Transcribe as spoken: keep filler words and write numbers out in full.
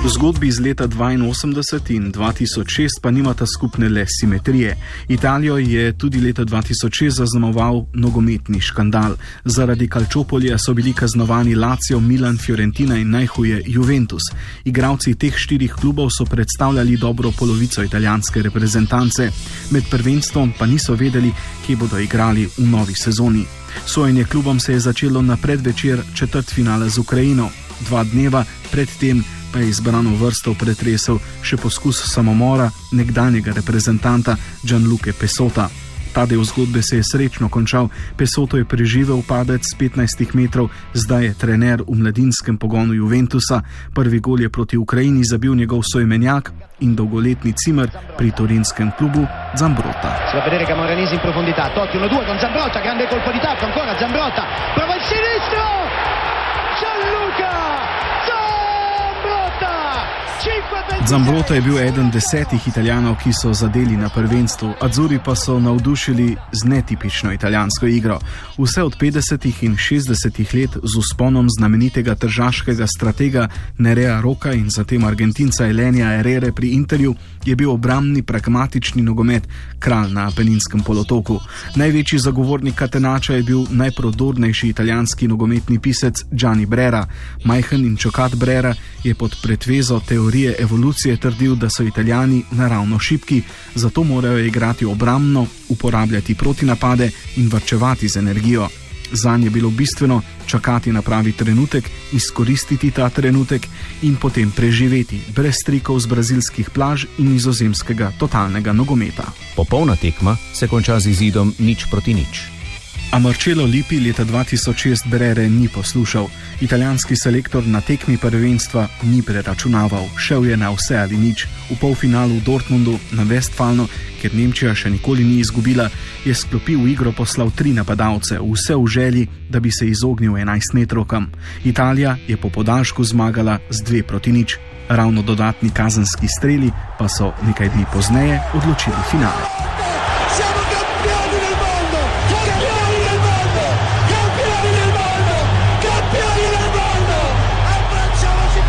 V zgodbi iz leta dvainosemdeset in dva tisoč šest pa nimata skupne le simetrije. Italijo je tudi leta dva tisoč šest zaznamoval nogometni škandal. Zaradi Calciopolja so bili kaznovani Lazio, Milan, Fiorentina in najhuje Juventus. Igralci teh štirih klubov so predstavljali dobro polovico italijanske reprezentance. Med prvenstvom pa niso vedeli, kje bodo igrali v novi sezoni. Sojenje klubom se je začelo na predvečer četrtfinala z Ukrajino. Dva dneva predtem pa je izbrano vrsto pretresel še poskus samomora nekdanjega reprezentanta Gianluke Pessota. Ta del zgodbe se je srečno končal. Pessoto je preživel padec z petnajstih metrov, zdaj je trener v mladinskem pogonu Juventusa. Prvi gol je proti Ukrajini zabil njegov soimenjak in dolgoletni cimer pri torinskem klubu Zambrotta. Si va a vedere Camoranesi in profondità. Totti uno due con Zambrotta, grande colpo di tacco ancora Zambrotta. Prova il sinistro! Gianluca! Zambrotta je bil eden desetih Italijanov, ki so zadeli na prvenstvu. Azzurri pa so navdušili z netipično italijansko igro. Vse od petdesetih in šestdesetih let z vzponom znamenitega tržaškega stratega Nerea Roca in zatem Argentinca Elenija Herrere pri Interju je bil obrambni pragmatični nogomet kralj na Apeninskem polotoku. Največji zagovornik Catenaccia je bil najprodornejši italijanski nogometni pisec Gianni Brera. Majhen in čokat Brera je pod pretvezo teorije evolucije trdil, da so Italijani naravno šibki, zato morajo igrati obrambno, uporabljati protinapade in varčevati z energijo. Zanj je bilo bistveno čakati na pravi trenutek, izkoristiti ta trenutek in potem preživeti, brez strikov z brazilskih plaž in nizozemskega totalnega nogometa. Popolna tekma se konča z izidom nič proti nič. A Marcello Lippi leta dva tisoč šest Brere ni poslušal. Italijanski selektor na tekmi prvenstva ni preračunaval. Šel je na vse ali nič. V polfinalu v Dortmundu na Westfalenu, ker Nemčija še nikoli ni izgubila, je s klopi v igro poslal tri napadalce, vse v želji, da bi se izognil enajstmetrovkam. Italija je po podaljšku zmagala z dve proti nič. Ravno dodatni kazenski streli pa so nekaj dni pozneje odločili finale.